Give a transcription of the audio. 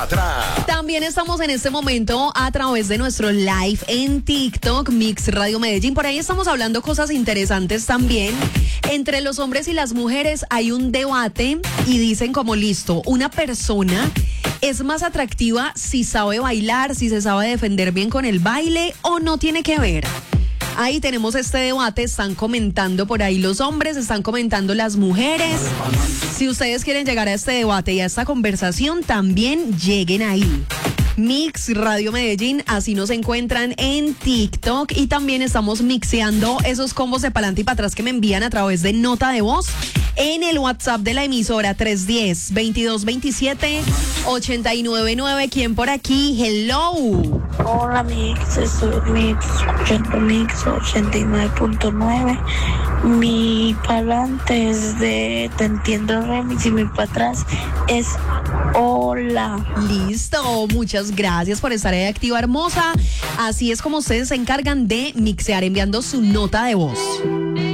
para atrás. También estamos en este momento a través de nuestro live en TikTok, Mix Radio Medellín. Por ahí estamos hablando cosas interesantes también. Entre los hombres y las mujeres hay un debate y dicen como listo, una persona es más atractiva si sabe bailar, si se sabe defender bien con el baile o no tiene que ver. Ahí tenemos este debate, están comentando por ahí los hombres, están comentando las mujeres. Si ustedes quieren llegar a este debate y a esta conversación, también lleguen ahí. Mix Radio Medellín, así nos encuentran en TikTok y también estamos mixeando esos combos de pa'lante y para atrás que me envían a través de nota de voz en el WhatsApp de la emisora 310-2227-899. ¿Quién por aquí? Hello. Hola Mix, estoy Mix, escuchando Mix 89.9. Mi pa'lante es de Te Entiendo Remix y mi para atrás es hola. Listo, muchas gracias por estar ahí activa, hermosa. Así es como ustedes se encargan de mixear enviando su nota de voz.